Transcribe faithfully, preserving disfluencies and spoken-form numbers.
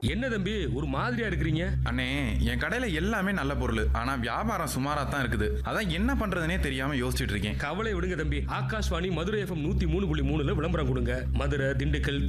என்ன தம்பி ஒரு மாதிரியா இருக்கிறீங்க? அண்ணே, என் கடையில எல்லாமே நல்ல பொருள். ஆனா வியாபாரம் சுமாரா தான் இருக்குது. அதான் என்ன பண்றதுனே தெரியாம யோசிச்சுட்டு இருக்கேன். கவலை விடுங்க தம்பி. ஆகாஷ்வாணி மதுரை எஃப்எம் நூத்தி மூணு புள்ளி மூணுல விளம்பரம் கொடுங்க. மதுரை, திண்டுக்கல்,